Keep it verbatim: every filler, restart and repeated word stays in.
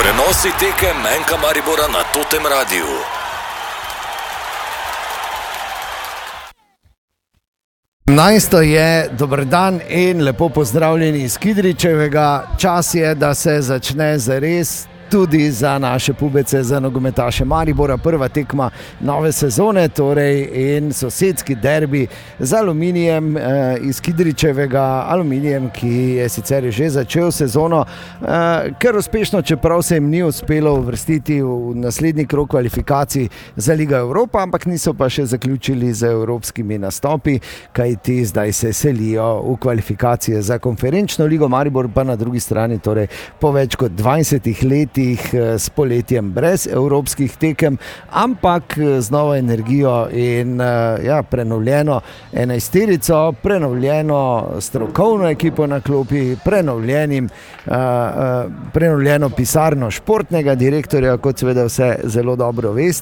Prenosi tekem Menka Maribora na Totem Radiu. Najsto je, dober dan in lepo pozdravljeni iz Kidričevega. Čas je, da se začne zares tudi za naše pubece, za nogometaše Maribora. Prva tekma nove sezone, torej in sosedski derbi z Aluminijem eh, iz Kidričevega. Aluminijem, ki je sicer že začel sezono, eh, ker uspešno, čeprav se jim ni uspelo uvrstiti v naslednji krog kvalifikacij za Ligo Evropa, ampak niso pa še zaključili z evropskimi nastopi, kajti zdaj se selijo v kvalifikacije za konferenčno ligo. Maribor pa na drugi strani, torej po več kot dvajsetih letih s poletjem brez evropskih tekem, ampak z novo energijo in ja, prenovljeno enajsterico, prenovljeno strokovno ekipo na klopi, prenovljenim, prenovljeno pisarno športnega direktorja, kot seveda vse zelo dobro veste.